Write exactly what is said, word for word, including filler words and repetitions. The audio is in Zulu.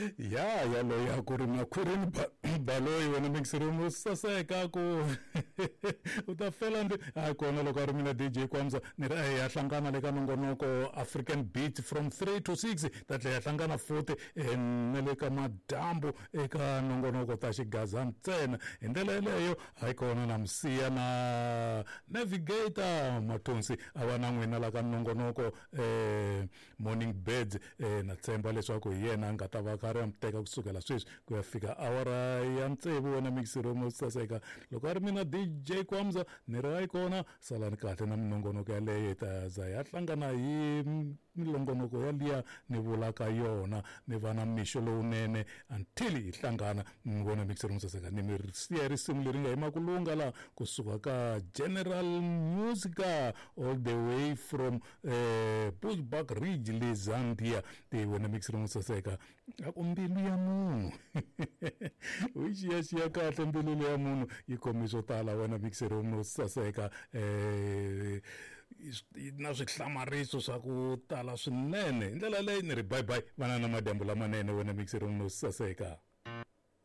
ya yaloya ku ri makhurini baloyi wena mixeromo saseka ku u ta fela ndi a kona loko a ri mina D J Kwamza ni ri ya hlangana le ka nongonoko African Beat from three to six ta tlhe ya hlangana futhi ne le ka madambu eka nongonoko ta xigaza ntsena hi ndlela yeleyo a kona na msiya na navigator matonsi a va na n'wina la ka nongonoko eh morning birds eh na tshemba leswaku hi yena nga ta va karhi amteka kusukela sweswi ku ya fika awara ya ntsevu wena mixeromo saseka loko a ri mina D J Kwamza ni ri a kona salani kahle na minongonoko ya leyo ta za ya hlangana hi milongonoko ya liya ni vulaka yona ni vana mixo lowunene until hi hlangana ni vona mixeromo saseka ni mi siya risimu leri nga hi makulunga la kusuka ka General Musica all the way from eh Bushbuck Ridge le Zambia ti wena mixeromo saseka akumbilu ya munhu uyixiya xiya kahle mbilu ya munhu yi khomiso tala wena mixeromo saseka eh na swihlamariso swa ku tala swinene ndlela leyi ni ri bye bye vana na madambu lamanene wena mixeromo saseka.